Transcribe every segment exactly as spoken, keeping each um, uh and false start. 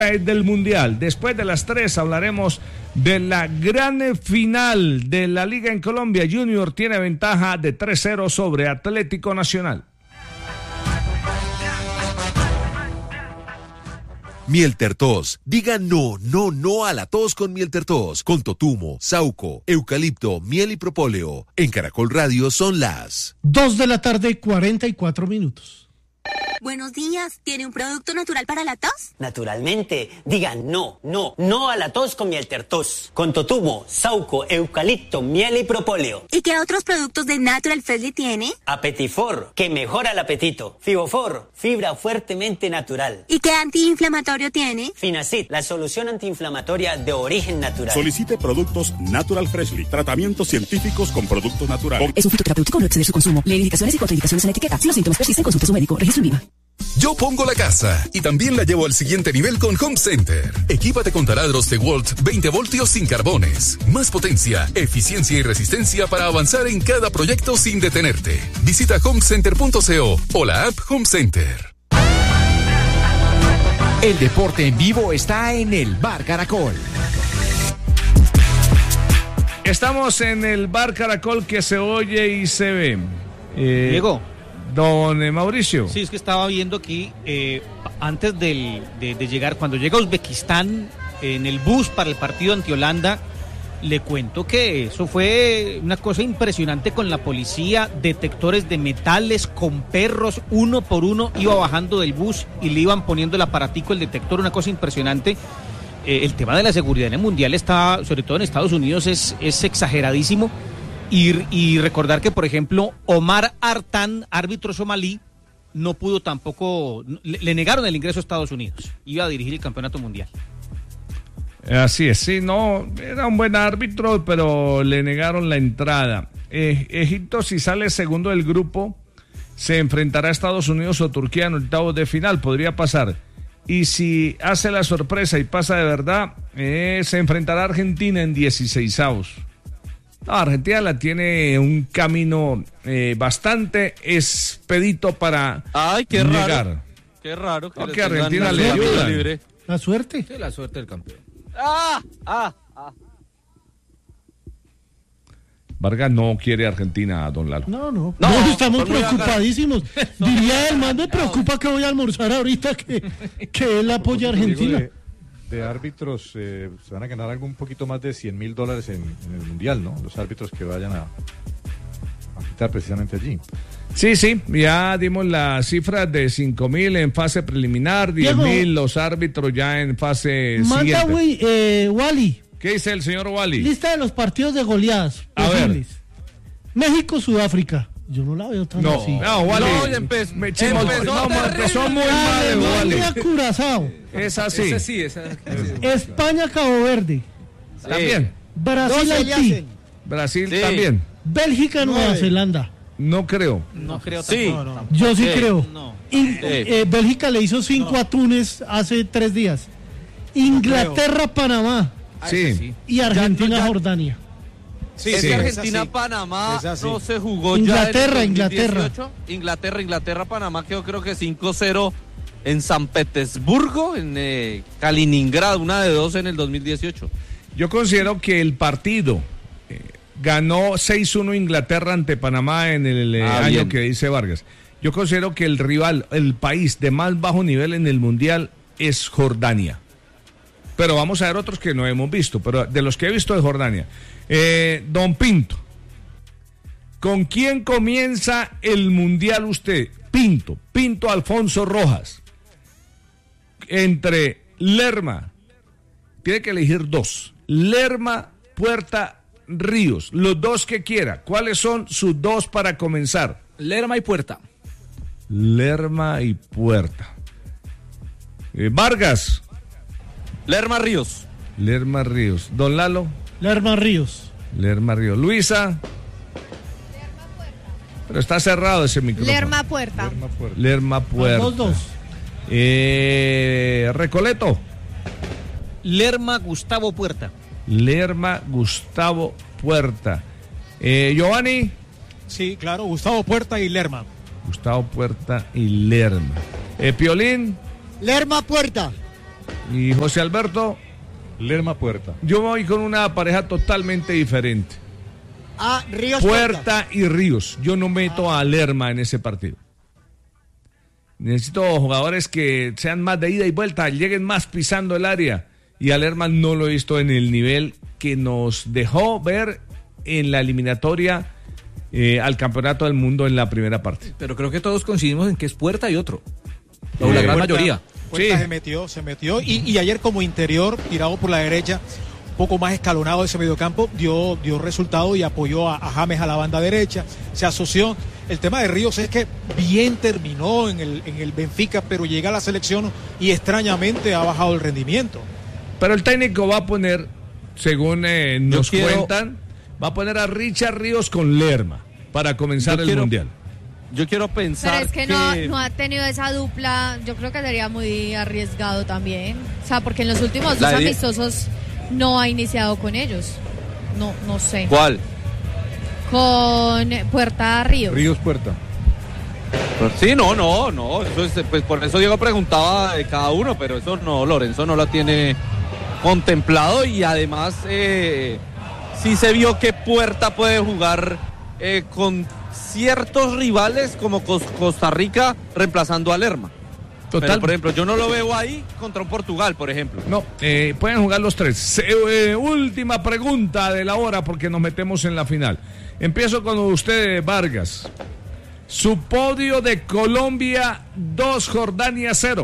del Mundial. Después de las tres hablaremos de la gran final de la Liga en Colombia. Junior tiene ventaja de tres cero sobre Atlético Nacional. Miel Tertos. Diga no, no, no a la tos con Miel Tertos. Con totumo, sauco, eucalipto, miel y propóleo. En Caracol Radio son las dos de la tarde, cuarenta y cuatro minutos. Buenos días, ¿tiene un producto natural para la tos? Naturalmente, digan no, no, no a la tos con Miel Tertos. Con totumo, sauco, eucalipto, miel y propóleo. ¿Y qué otros productos de Natural Freshly tiene? Apetifor, que mejora el apetito. Fibofor, fibra fuertemente natural. ¿Y qué antiinflamatorio tiene? Finacid, la solución antiinflamatoria de origen natural. Solicite productos Natural Freshly, tratamientos científicos con productos naturales. Es un fitoterapéutico, no exceder su consumo. Lee indicaciones y contraindicaciones en la etiqueta. Si los síntomas persisten, consulte a su médico. Registro en Viva. Yo pongo la casa y también la llevo al siguiente nivel con Home Center. Equípate con taladros DeWalt veinte voltios sin carbones. Más potencia, eficiencia y resistencia para avanzar en cada proyecto sin detenerte. Visita home center punto co o la app Home Center. El deporte en vivo está en el Bar Caracol. Estamos en el Bar Caracol que se oye y se ve. Eh, Diego. Don eh, Mauricio. Sí, es que estaba viendo aquí, eh, antes del, de, de llegar, cuando llega a Uzbekistán, eh, en el bus para el partido ante Holanda, le cuento que eso fue una cosa impresionante con la policía, detectores de metales, con perros, uno por uno, iba bajando del bus y le iban poniendo el aparatico, el detector, una cosa impresionante. Eh, el tema de la seguridad en el Mundial está, sobre todo en Estados Unidos, es, es exageradísimo. Y, y recordar que, por ejemplo, Omar Artan, árbitro somalí, no pudo tampoco, le, le negaron el ingreso a Estados Unidos. Iba a dirigir el campeonato mundial. Así es, sí, no, era un buen árbitro, pero le negaron la entrada. Eh, Egipto, si sale segundo del grupo, se enfrentará a Estados Unidos o Turquía en octavos de final, podría pasar. Y si hace la sorpresa y pasa de verdad, eh, se enfrentará a Argentina en dieciseisavos. No, Argentina la tiene un camino eh, bastante expedito para Ay, qué llegar. Raro. Qué raro. Que, no, que Argentina le ayuda. La suerte. Sí, la suerte del campeón. Ah, ah, ah. Vargas no quiere Argentina, don Lalo. No, no, no, no estamos preocupadísimos. Diría él, más me preocupa que voy a almorzar ahorita que, que él apoya a Argentina. De árbitros, eh, se van a ganar algo un poquito más de cien mil dólares en, en el Mundial, ¿no? Los árbitros que vayan a, a quitar precisamente allí. Sí, sí, ya dimos las cifras de cinco mil en fase preliminar, diez mil los árbitros ya en fase Manda siguiente. Wey, eh, Wally. ¿Qué dice el señor Wally? Lista de los partidos de goleadas posibles. México, Sudáfrica. Yo no la veo tan no, así. No, Wally. No, ya empezó, me empezó, no, no, empezó muy mal, Wally. Curazao. Es así. Ese sí, esa, esa. España, Cabo Verde. Sí. También. Brasil, Haití. Brasil sí. también. Bélgica, Nueva Nueve. Zelanda. No creo. No creo sí. tampoco. No, no. Yo sí, sí. creo. No. In, eh, Bélgica le hizo cinco no. a Túnez hace tres días. Inglaterra, no Panamá. Sí. sí. Y Argentina, ya, ya. Jordania. Sí, es sí. que Argentina-Panamá no se jugó Inglaterra, ya en Inglaterra. Inglaterra, Inglaterra-Panamá quedó creo que cinco cero en San Petersburgo, en eh, Kaliningrado, una de dos en el dos mil dieciocho. Yo considero que el partido eh, ganó seis uno Inglaterra ante Panamá en el eh, ah, año bien. que dice Vargas. Yo considero que el rival, el país de más bajo nivel en el Mundial es Jordania. Pero vamos a ver otros que no hemos visto, pero de los que he visto es Jordania. Eh, don Pinto, ¿con quién comienza el Mundial usted? Pinto, Pinto Alfonso Rojas. Entre Lerma, tiene que elegir dos. Lerma, Puerta, Ríos, los dos que quiera. ¿Cuáles son sus dos para comenzar? Lerma y Puerta. Lerma y Puerta. Eh, Vargas. Lerma Ríos. Lerma Ríos. Don Lalo. Lerma Ríos. Lerma Ríos. Luisa. Pero está cerrado ese micrófono. Lerma Puerta. Lerma Puerta. Lerma Puerta. Los dos. Eh, Recoleto. Lerma Gustavo Puerta. Lerma Gustavo Puerta. Eh, Giovanni. Sí, claro, Gustavo Puerta y Lerma. Gustavo Puerta y Lerma. Eh, Piolín. Lerma Puerta. Y José Alberto. Lerma Puerta. Yo voy con una pareja totalmente diferente. Ah, Ríos Puerta, Puerta. y Ríos. Yo no meto a Lerma en ese partido. Necesito jugadores que sean más de ida y vuelta, lleguen más pisando el área. Y a Lerma no lo he visto en el nivel que nos dejó ver en la eliminatoria eh, al Campeonato del Mundo en la primera parte. Pero creo que todos coincidimos en que es Puerta y otro. O Eh, la gran Puerta- mayoría. Puerta Sí. se metió, se metió. Y, y ayer como interior, tirado por la derecha, un poco más escalonado ese mediocampo, dio, dio resultado y apoyó a, a James a la banda derecha, se asoció. El tema de Ríos es que bien terminó en el, en el Benfica, pero llega a la selección y extrañamente ha bajado el rendimiento. Pero el técnico va a poner, según eh, nos quiero- cuentan, va a poner a Richard Ríos con Lerma para comenzar Yo el quiero- Mundial. Yo quiero Pero pensar es que, No, no ha tenido esa dupla, yo creo que sería muy arriesgado también. O sea, porque en los últimos dos La de- amistosos no ha iniciado con ellos. No, no sé. ¿Cuál? Con Puerta Ríos. Ríos Puerta. Pues sí, no, no, no. Eso es, pues por eso Diego preguntaba de cada uno, pero eso no, Lorenzo no lo tiene contemplado y además eh, sí se vio que Puerta puede jugar eh, con ciertos rivales como Cos- Costa Rica reemplazando a Lerma. Total. Pero, por ejemplo, yo no lo veo ahí contra un Portugal, por ejemplo. No, eh, pueden jugar los tres. Se- eh, última pregunta de la hora porque nos metemos en la final. Empiezo con usted, Vargas. Su podio de Colombia, dos, Jordania, cero.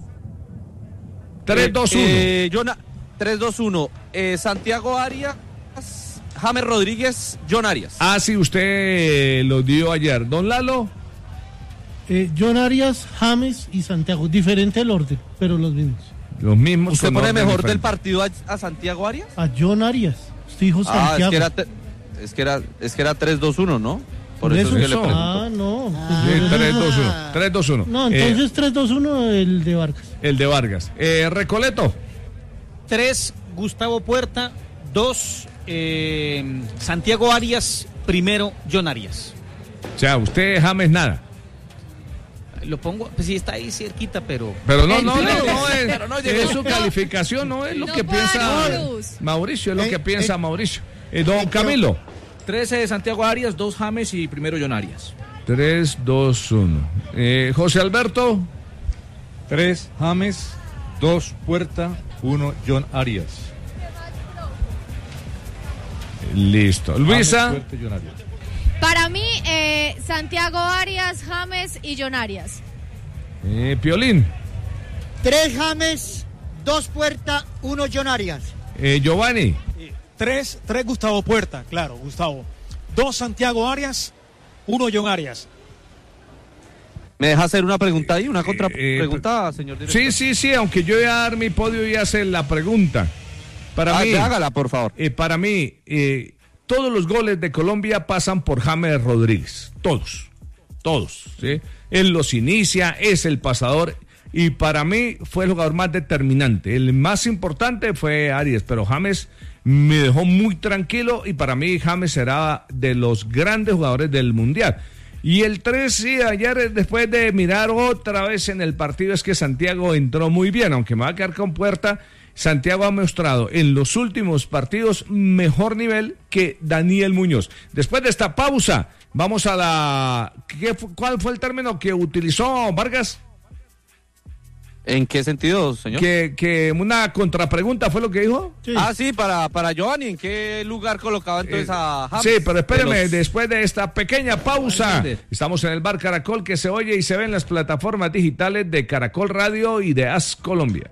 tres dos uno. Eh, Jona- tres dos uno. Eh, Santiago Arias, James Rodríguez, John Arias. Ah, sí, usted lo dio ayer. Don Lalo. Eh, John Arias, James y Santiago. Diferente el orden, pero los mismos. Los mismos. ¿Usted con pone orden mejor del diferente. partido a, a Santiago Arias? A John Arias. Usted dijo Ah, Santiago. es que era, te- es que era, es que era tres dos uno, ¿no? Por Por eso, eso, es que le eso. pregunto. Ah, no. Sí, tres dos uno. tres dos uno. No, entonces tres dos uno el de Vargas. El de Vargas. Eh, Recoleto. Tres, Gustavo Puerta. Dos, eh, Santiago Arias. Primero, John Arias. O sea, usted, James, nada. Lo pongo, pues sí está ahí cerquita, pero... Pero no, no, no, no es, Pero no llegó. es su calificación, no es lo No que puede piensa dar luz. Mauricio, es lo Eh, que piensa eh, Mauricio. Eh, don Camilo. trece de Santiago Arias, dos James y primero John Arias. tres, dos, uno. Eh, José Alberto. tres James, dos Puerta, uno John Arias. Listo. Luisa. James, Puerta y John Arias. Para mí, eh, Santiago Arias, James y John Arias. Eh, Piolín. Tres James, dos Puerta, uno John Arias. Eh, Giovanni. Tres, tres Gustavo Puerta, claro, Gustavo. Dos Santiago Arias, uno John Arias. ¿Me deja hacer una pregunta ahí? ¿Una Eh, contrapregunta, señor director? Sí, sí, sí, aunque yo voy a dar mi podio y hacer la pregunta. Para Ah, mí, hágala, por favor. Eh, para mí, eh, todos los goles de Colombia pasan por James Rodríguez. Todos. Todos. ¿sí? Él los inicia, es el pasador. Y para mí fue el jugador más determinante. El más importante fue Arias, pero James me dejó muy tranquilo. Y para mí, James será de los grandes jugadores del Mundial. Y el tres, sí, ayer después de mirar otra vez en el partido, es que Santiago entró muy bien, aunque me va a quedar con Puerta. Santiago ha mostrado en los últimos partidos mejor nivel que Daniel Muñoz. Después de esta pausa, vamos a la... ¿qué fu- ¿Cuál fue el término que utilizó Vargas? ¿En qué sentido, señor? Que, que una contrapregunta fue lo que dijo. Ah, sí, para, para Giovanni, ¿en qué lugar colocaba entonces a James? Sí, pero espéreme, De los- después de esta pequeña pausa, estamos en el bar Caracol que se oye y se ve en las plataformas digitales de Caracol Radio y de As Colombia.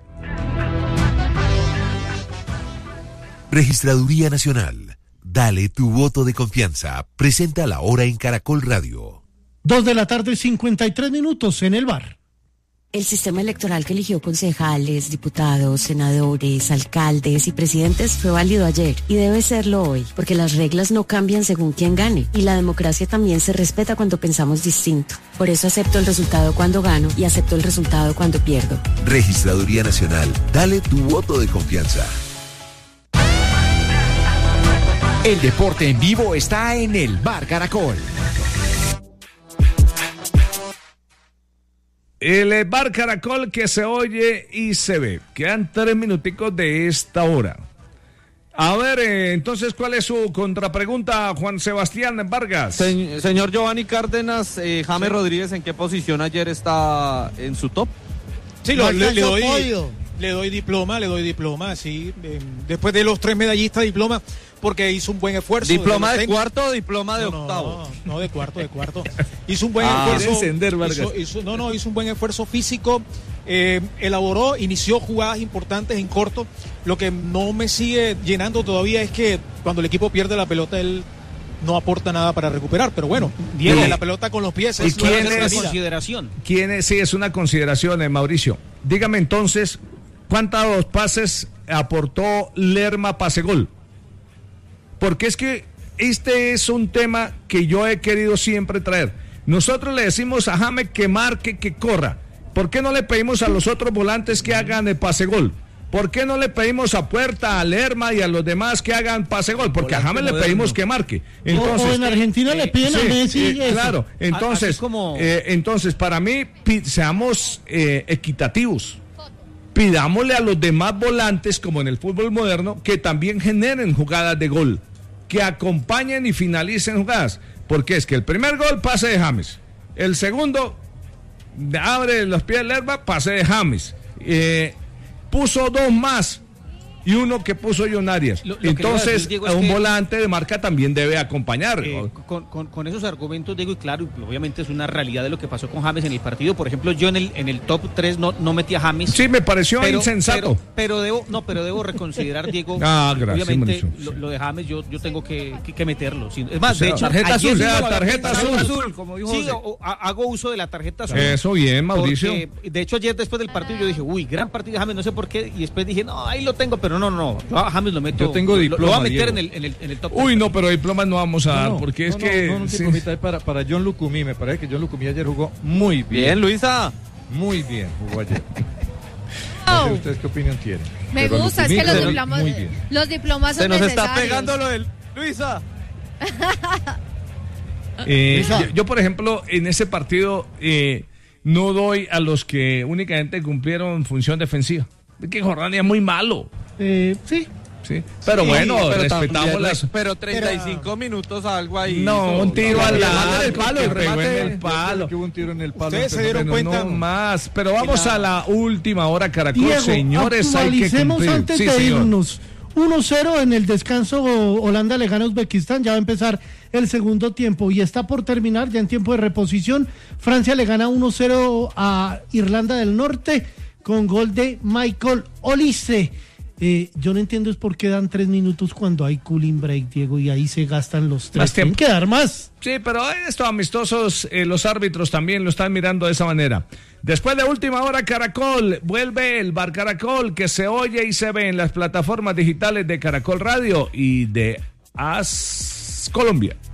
Registraduría Nacional. Dale tu voto de confianza. Presenta la hora en Caracol Radio. Dos de la tarde, cincuenta y tres minutos en el bar. El sistema electoral que eligió concejales, diputados, senadores, alcaldes y presidentes fue válido ayer y debe serlo hoy, porque las reglas no cambian según quién gane y la democracia también se respeta cuando pensamos distinto. Por eso acepto el resultado cuando gano y acepto el resultado cuando pierdo. Registraduría Nacional. Dale tu voto de confianza. El deporte en vivo está en el Bar Caracol. El Bar Caracol que se oye y se ve. Quedan tres minuticos de esta hora. A ver, eh, entonces, ¿cuál es su contrapregunta, Juan Sebastián Vargas? Se, señor Giovanni Cárdenas, eh, James sí. Rodríguez, ¿en qué posición ayer está en su top? Sí, lo, le, le, doy, le doy diploma, le doy diploma, sí. Eh, después de los tres medallistas, diploma, porque hizo un buen esfuerzo. ¿Diploma de, de cuarto o diploma de no, octavo? No, no, de cuarto, de cuarto. Hizo un buen ah, esfuerzo. Encender, Vargas. Hizo, hizo, no, no, hizo un buen esfuerzo físico. Eh, elaboró, inició jugadas importantes en corto. Lo que no me sigue llenando todavía es que cuando el equipo pierde la pelota, él no aporta nada para recuperar. Pero bueno, Diego, sí. la pelota con los pies es, ¿quién es es una consideración? ¿Quién es? Sí, es una consideración, eh, Mauricio. Dígame entonces, ¿cuántos pases aportó Lerma pase-gol? Porque es que este es un tema que yo he querido siempre traer. Nosotros le decimos a James que marque, que corra. ¿Por qué no le pedimos a los otros volantes que hagan el pase-gol? ¿Por qué no le pedimos a Puerta, a Lerma y a los demás que hagan pase-gol? Porque volante a James moderno. Le pedimos que marque. Entonces, o, o en Argentina eh, le piden sí, a Messi. Eh, claro, entonces, como... eh, entonces para mí, seamos eh, equitativos. Pidámosle a los demás volantes, como en el fútbol moderno, que también generen jugadas de gol, que acompañen y finalicen jugadas. Porque es que el primer gol, pase de James. El segundo, abre los pies de Lerma, pase de James. Eh, puso dos más y uno que puso John Arias. Lo, lo Entonces, decir, Diego, un volante de marca también debe acompañar. Eh, con, con, con esos argumentos, Diego, y claro, obviamente es una realidad de lo que pasó con James en el partido. Por ejemplo, yo en el en el top tres no, no metí a James. Sí, me pareció pero, insensato. Pero, pero debo, no, pero debo reconsiderar, Diego. Ah, gracias. Obviamente, lo, lo de James yo, yo tengo que, que, que meterlo. Es más, o sea, de hecho, tarjeta azul, sea, tarjeta azul. azul como dijo sí, o, o, hago uso de la tarjeta azul. Eso bien, Mauricio. Porque, de hecho, ayer después del partido yo dije, uy, gran partido de James, no sé por qué. Y después dije, no, ahí lo tengo, pero no, no, no. James lo meto. Yo tengo diploma, lo, lo voy a meter en el, en, el, en el top. Uy, no, pero diplomas no vamos a dar, no, porque es no, que... No, no, sí. para, para John Lucumí, me parece que John Lucumí ayer jugó muy bien. Bien, Luisa. Muy bien jugó ayer. No sé ustedes qué opinión tienen. Me pero gusta, Lucumí, es que los diplomas, los diplomas son Se nos necesarios. está pegando lo del... Luisa. eh, Luisa. Yo, yo, por ejemplo, en ese partido eh, no doy a los que únicamente cumplieron función defensiva. Es que Jordania es muy malo. Eh, sí. Sí. Pero sí, bueno, pero respetamos también, las... Pero treinta y cinco pero... minutos algo ahí. No, un tiro al lado del palo, el remate en el palo. Que hubo un tiro en el palo. Ustedes se dieron cuenta. No más, pero vamos a la última hora, Caracol. Diego, señores, hay que cumplir. Antes sí, de señor. irnos. uno cero en el descanso, Holanda le gana a Uzbekistán, ya va a empezar el segundo tiempo y está por terminar ya en tiempo de reposición. Francia le gana uno cero a Irlanda del Norte con gol de Michael Olise. Eh, yo no entiendo es por qué dan tres minutos cuando hay cooling break, Diego, y ahí se gastan los tres. Tienen que dar más. Sí, pero estos amistosos, eh, los árbitros también lo están mirando de esa manera. Después de última hora, Caracol, vuelve el Bar Caracol que se oye y se ve en las plataformas digitales de Caracol Radio y de A S Colombia.